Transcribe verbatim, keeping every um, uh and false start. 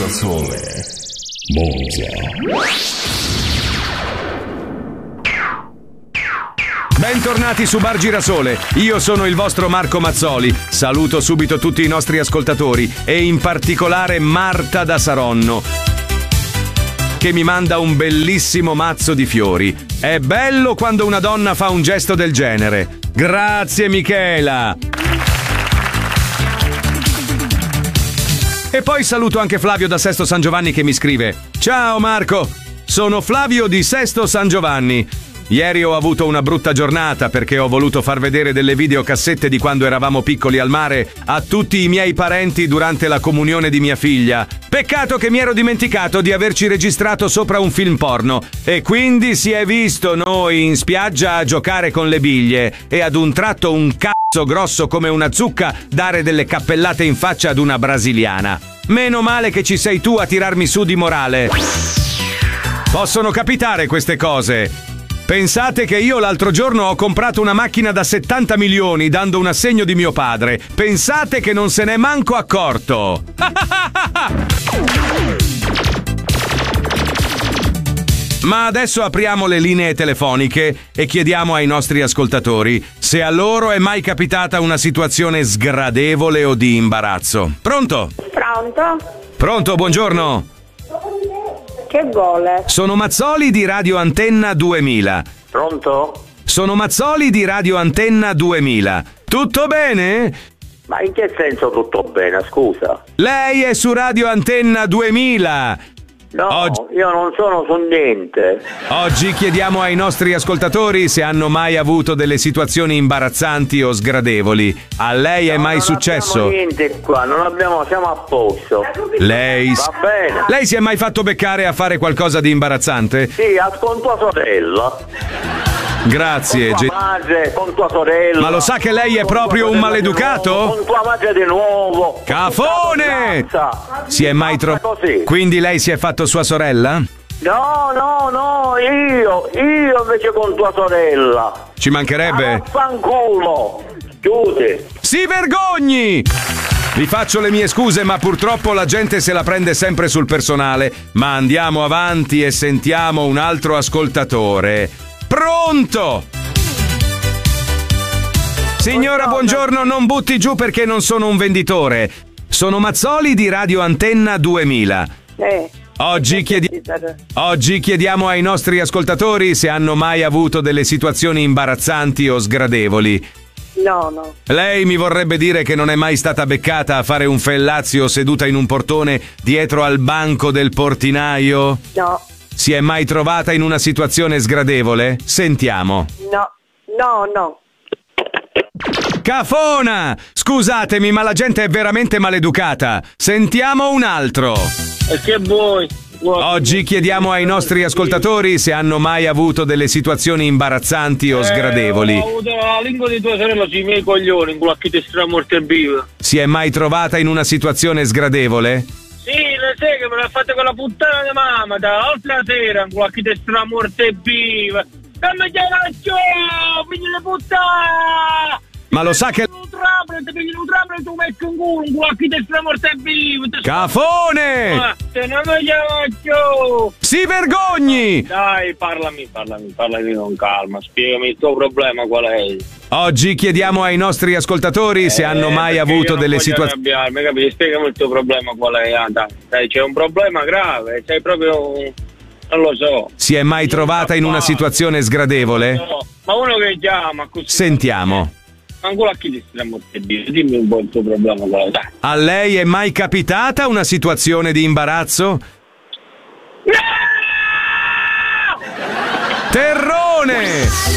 Girasole. Monza. Bentornati su Bar Girasole, io sono il vostro Marco Mazzoli, saluto subito tutti i nostri ascoltatori e in particolare Marta da Saronno, che mi manda un bellissimo mazzo di fiori. È bello quando una donna fa un gesto del genere. Grazie Michela! E poi saluto anche Flavio da Sesto San Giovanni che mi scrive: ciao Marco, sono Flavio di Sesto San Giovanni. Ieri ho avuto una brutta giornata perché ho voluto far vedere delle videocassette di quando eravamo piccoli al mare a tutti i miei parenti durante la comunione di mia figlia. Peccato che mi ero dimenticato di averci registrato sopra un film porno e quindi si è visto noi in spiaggia a giocare con le biglie e ad un tratto un cazzo grosso come una zucca dare delle cappellate in faccia ad una brasiliana. Meno male che ci sei tu a tirarmi su di morale. Possono capitare queste cose. Pensate che io l'altro giorno ho comprato una macchina da settanta milioni dando un assegno di mio padre. Pensate che non se n'è manco accorto. Ma adesso apriamo le linee telefoniche e chiediamo ai nostri ascoltatori se a loro è mai capitata una situazione sgradevole o di imbarazzo. Pronto? Pronto? Pronto, buongiorno. Che vuole? Sono Mazzoli di Radio Antenna duemila. Pronto? Sono Mazzoli di Radio Antenna duemila. Tutto bene? Ma in che senso tutto bene, scusa? Lei è su Radio Antenna duemila. No, Oggi... io non sono su niente. Oggi chiediamo ai nostri ascoltatori se hanno mai avuto delle situazioni imbarazzanti o sgradevoli. A lei è no, mai non successo? Non niente qua, non abbiamo, siamo a posto. Lei... Va bene. Lei si è mai fatto beccare a fare qualcosa di imbarazzante? Sì, con tua sorella. Grazie. Con tua madre, con tua sorella. Ma lo sa che lei è proprio un maleducato? Nuovo, con tua madre di nuovo. Cafone! Si è mai trovato? Quindi lei si è fatto sua sorella? No, no, no, io, io invece con tua sorella. Ci mancherebbe? Fanculo. Chiudi. Si vergogni! Vi faccio le mie scuse, ma purtroppo la gente se la prende sempre sul personale. Ma andiamo avanti e sentiamo un altro ascoltatore. Pronto? Signora, buongiorno, non butti giù perché non sono un venditore. Sono Mazzoli di Radio Antenna duemila. Eh. Oggi, chiedi- Oggi chiediamo ai nostri ascoltatori se hanno mai avuto delle situazioni imbarazzanti o sgradevoli. No, no. Lei mi vorrebbe dire che non è mai stata beccata a fare un fellazio seduta in un portone dietro al banco del portinaio? No. Si è mai trovata in una situazione sgradevole? Sentiamo. No, no, no. Cafona! Scusatemi, ma la gente è veramente maleducata. Sentiamo un altro. E che vuoi? Oggi chiediamo ai nostri ascoltatori se hanno mai avuto delle situazioni imbarazzanti o sgradevoli. Eh, ho avuto la lingua di tua sorella sui miei coglioni, in quello che ti stra morte e viva. Si è mai trovata in una situazione sgradevole? Sì, le sai che me l'ha fatta con la puttana di mamma, l'altra sera, in quello che ti stra morte e viva. Dammi già la ciò, figli di puttana! Ma lo sa che... Ti prendi un trapano e tu metti un culo, un culo che ti stra morte e viva. Cafone! Se non mi chiamo. Si vergogni! Dai, parlami, parlami, parlami con calma, spiegami il tuo problema qual è. Oggi chiediamo ai nostri ascoltatori se eh, hanno mai avuto delle situazioni... Mi capisci? Spiegami il tuo problema qual è. Ah, dai, dai, c'è un problema grave, sei proprio... non lo so. Si è mai trovata in una situazione sgradevole? No, ma uno che chiama così... Sentiamo. Ancora a chi ti stiamo a dire? Dimmi un po' il tuo problema qual è. Dai. A lei è mai capitata una situazione di imbarazzo? No! Terrone!